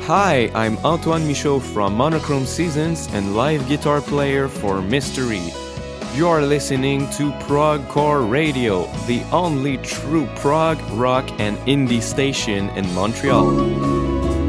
Hi, I'm Antoine Michaud from Monochrome Seasons and live guitar player for Mystery. You are listening to Progcore Radio, the only true prog, rock, and indie station in Montreal.